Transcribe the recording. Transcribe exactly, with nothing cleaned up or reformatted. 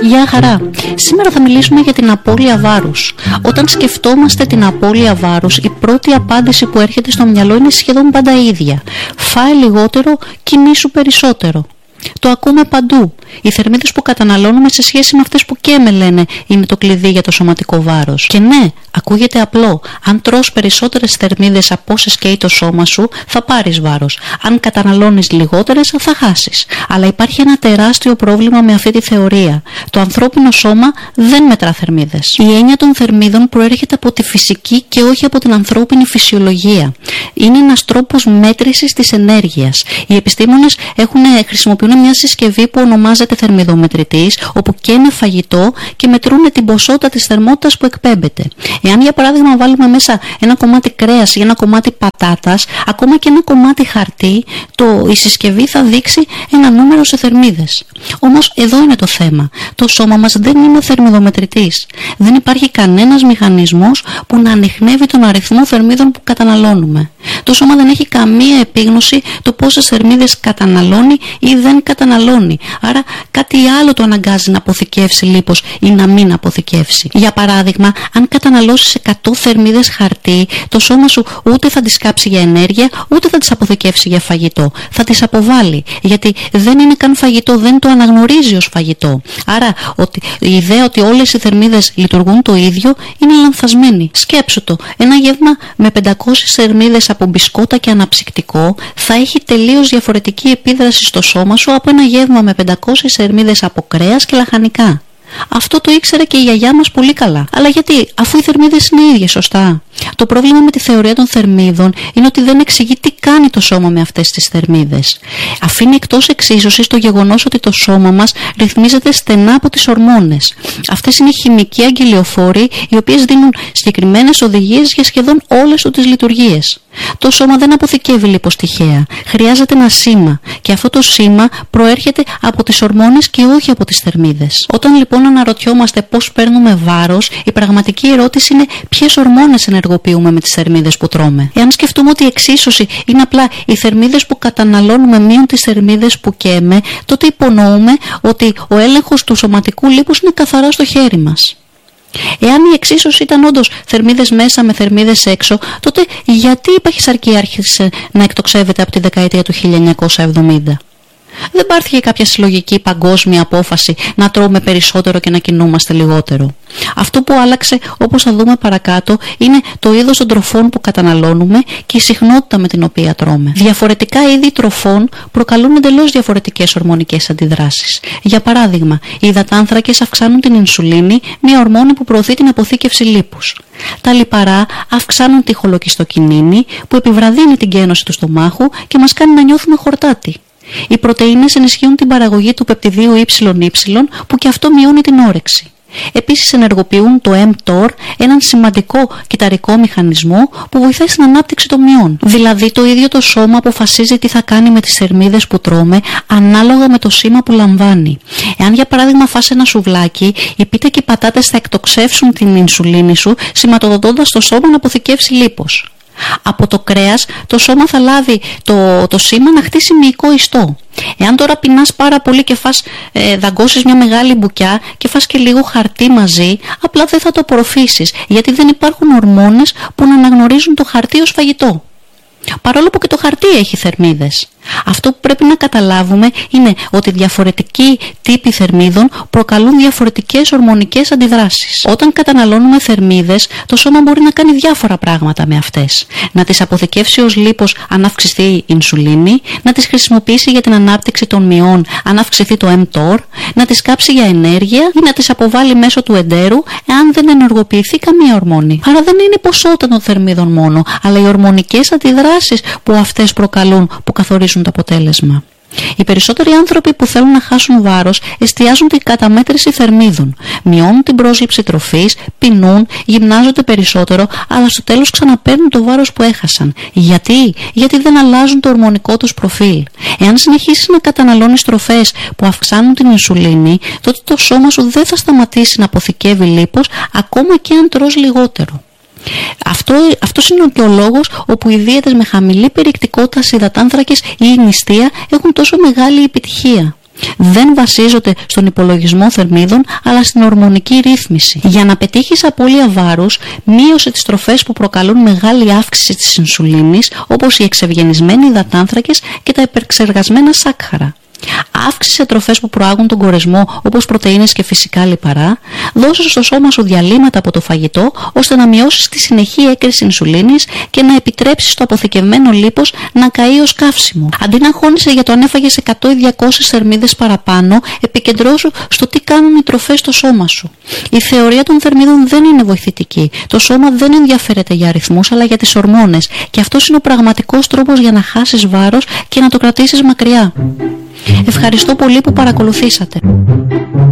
Γεια χαρά! Σήμερα θα μιλήσουμε για την απώλεια βάρους. Όταν σκεφτόμαστε την απώλεια βάρους, η πρώτη απάντηση που έρχεται στο μυαλό είναι σχεδόν πάντα η ίδια. Φάε λιγότερο, κοιμήσου περισσότερο. Το ακούμε παντού. Οι θερμίδες που καταναλώνουμε σε σχέση με αυτές που καίμε, λένε, είναι το κλειδί για το σωματικό βάρος. Και ναι, ακούγεται απλό. Αν τρως περισσότερες θερμίδες από όσες καίει το σώμα σου, θα πάρεις βάρος. Αν καταναλώνεις λιγότερες, θα χάσεις. Αλλά υπάρχει ένα τεράστιο πρόβλημα με αυτή τη θεωρία. Το ανθρώπινο σώμα δεν μετρά θερμίδες. Η έννοια των θερμίδων προέρχεται από τη φυσική και όχι από την ανθρώπινη φυσιολογία. Είναι ένας τρόπος μέτρησης της ενέργειας. Οι επιστήμονες έχουν χρησιμοποιούν μια συσκευή που ονομάζεται θερμιδομετρητής, όπου καίνε φαγητό και μετρούν την ποσότητα της θερμότητας που εκπέμπεται. Εάν για παράδειγμα βάλουμε μέσα ένα κομμάτι κρέας ή ένα κομμάτι πατάτας, ακόμα και ένα κομμάτι χαρτί, το, η συσκευή θα δείξει ένα νούμερο σε θερμίδες. Όμως εδώ είναι το θέμα. Το σώμα μας δεν είναι θερμιδομετρητής. Δεν υπάρχει κανένας μηχανισμός που να ανιχνεύει τον αριθμό θερμίδων που καταναλώνουμε. Το σώμα δεν έχει καμία επίγνωση το πόσες θερμίδες καταναλώνει ή δεν καταναλώνει. Άρα κάτι άλλο το αναγκάζει να αποθηκεύσει λίπος ή να μην αποθηκεύσει. Για παράδειγμα, αν καταναλώσεις εκατό θερμίδες χαρτί, το σώμα σου ούτε θα τις κάψει για ενέργεια, ούτε θα τις αποθηκεύσει για φαγητό. Θα τις αποβάλει, γιατί δεν είναι καν φαγητό, δεν το αναγνωρίζει ως φαγητό. Άρα ότι, η ιδέα ότι όλες οι θερμίδες λειτουργούν το ίδιο είναι λανθασμένη. Σκέψου το, ένα γεύμα με πεντακόσιες θερμίδες από μπισκότα και αναψυκτικό θα έχει τελείως διαφορετική επίδραση στο σώμα σου από ένα γεύμα με πεντακόσιες θερμίδες από κρέας και λαχανικά. Αυτό το ήξερε και η γιαγιά μας πολύ καλά. Αλλά γιατί, αφού οι θερμίδες είναι ίδιες, σωστά? Το πρόβλημα με τη θεωρία των θερμίδων είναι ότι δεν εξηγεί τι κάνει το σώμα με αυτές τις θερμίδες. Αφήνει εκτός εξίσωσης το γεγονός ότι το σώμα μας ρυθμίζεται στενά από τις ορμόνες. Αυτές είναι χημικοί αγγελιοφόροι, οι οποίες δίνουν συγκεκριμένες οδηγίες για σχεδόν όλες του τις λειτουργίες. Το σώμα δεν αποθηκεύει λίπος τυχαία. Χρειάζεται ένα σήμα, και αυτό το σήμα προέρχεται από τις ορμόνες και όχι από τις θερμίδες. Όταν λοιπόν αναρωτιόμαστε πώς παίρνουμε βάρος, η πραγματική ερώτηση είναι ποιες ορμόνες ενεργοποιούμε με τις θερμίδες που τρώμε. Εάν σκεφτούμε ότι η εξίσωση είναι απλά οι θερμίδες που καταναλώνουμε μείον τις θερμίδες που καίμε, τότε υπονοούμε ότι ο έλεγχος του σωματικού λίπους είναι καθαρά στο χέρι μας. Εάν η εξίσωση ήταν όντως θερμίδες μέσα με θερμίδες έξω, τότε γιατί η παχυσαρκία άρχισε να εκτοξεύεται από τη δεκαετία του χίλια εννιακόσια εβδομήντα? Δεν υπάρχει κάποια συλλογική παγκόσμια απόφαση να τρώμε περισσότερο και να κινούμαστε λιγότερο. Αυτό που άλλαξε, όπως θα δούμε παρακάτω, είναι το είδος των τροφών που καταναλώνουμε και η συχνότητα με την οποία τρώμε. Διαφορετικά είδη τροφών προκαλούν εντελώς διαφορετικές ορμονικές αντιδράσεις. Για παράδειγμα, οι υδατάνθρακες αυξάνουν την ινσουλίνη, μια ορμόνη που προωθεί την αποθήκευση λίπους. Τα λιπαρά αυξάνουν τη χολοκυστοκινίνη, που επιβραδύνει την καίνωση του στομάχου και μας κάνει να νιώθουμε χορτάτη. Οι πρωτεΐνες ενισχύουν την παραγωγή του πεπτιδίου ι ι, που και αυτό μειώνει την όρεξη. Επίσης ενεργοποιούν το mTOR, έναν σημαντικό κυταρικό μηχανισμό που βοηθάει στην ανάπτυξη των μειών. Δηλαδή το ίδιο το σώμα αποφασίζει τι θα κάνει με τις θερμίδες που τρώμε ανάλογα με το σήμα που λαμβάνει. Εάν για παράδειγμα φας ένα σουβλάκι, η πίτα και οι πατάτες θα εκτοξεύσουν την ινσουλίνη σου, σηματοδοτώντας το σώμα να αποθηκεύσει λίπος. Από το κρέας το σώμα θα λάβει το, το σήμα να χτίσει μυϊκό ιστό. Εάν τώρα πεινάς πάρα πολύ και φας, ε, δαγκώσεις μια μεγάλη μπουκιά και φας και λίγο χαρτί μαζί, απλά δεν θα το απορροφήσεις, γιατί δεν υπάρχουν ορμόνες που να αναγνωρίζουν το χαρτί ως φαγητό. Παρόλο που και το χαρτί έχει θερμίδες. Αυτό που πρέπει να καταλάβουμε είναι ότι διαφορετικοί τύποι θερμίδων προκαλούν διαφορετικές ορμονικές αντιδράσεις. Όταν καταναλώνουμε θερμίδες, το σώμα μπορεί να κάνει διάφορα πράγματα με αυτές. Να τις αποθηκεύσει ως λίπος αν αυξηθεί η ινσουλίνη, να τις χρησιμοποιήσει για την ανάπτυξη των μειών αν αυξηθεί το mTOR, να τις κάψει για ενέργεια ή να τις αποβάλει μέσω του εντέρου εάν δεν ενεργοποιηθεί καμία ορμόνη. Άρα δεν είναι η ποσότητα των θερμίδων μόνο, αλλά οι ορμονικές αντιδράσεις που αυτές προκαλούν που καθορίζουν το αποτέλεσμα. Οι περισσότεροι άνθρωποι που θέλουν να χάσουν βάρος εστιάζουν την καταμέτρηση θερμίδων. Μειώνουν την πρόσληψη τροφής, πεινούν, γυμνάζονται περισσότερο, αλλά στο τέλος ξαναπαίρνουν το βάρος που έχασαν. Γιατί? Γιατί δεν αλλάζουν το ορμονικό τους προφίλ. Εάν συνεχίσεις να καταναλώνεις τροφές που αυξάνουν την ινσουλίνη, τότε το σώμα σου δεν θα σταματήσει να αποθηκεύει λίπος, ακόμα και αν τρως λιγότερο. Αυτό, αυτός είναι και ο λόγος όπου οι δίαιτες με χαμηλή περιεκτικότητα σε υδατάνθρακες ή νηστεία έχουν τόσο μεγάλη επιτυχία. Δεν βασίζονται στον υπολογισμό θερμίδων, αλλά στην ορμονική ρύθμιση. Για να πετύχεις απώλεια βάρους, μείωσε τις τροφές που προκαλούν μεγάλη αύξηση της ινσουλίνης, όπως οι εξευγενισμένοι υδατάνθρακες και τα υπερξεργασμένα σάκχαρα. Αύξησε τροφές που προάγουν τον κορεσμό, όπως πρωτεΐνες και φυσικά λιπαρά. Δώσε στο σώμα σου διαλύματα από το φαγητό, ώστε να μειώσεις τη συνεχή έκρηση ινσουλίνης και να επιτρέψεις το αποθηκευμένο λίπος να καεί ως καύσιμο. Αντί να αγχώνεσαι για το αν έφαγες εκατό ή διακόσιες θερμίδες παραπάνω, επικεντρώσου στο τι κάνουν οι τροφές στο σώμα σου. Η θεωρία των θερμίδων δεν είναι βοηθητική. Το σώμα δεν ενδιαφέρεται για αριθμούς, αλλά για τις ορμόνες. Και αυτός είναι ο πραγματικός τρόπος για να χάσεις βάρος και να το κρατήσεις μακριά. Ευχαριστώ πολύ που παρακολουθήσατε.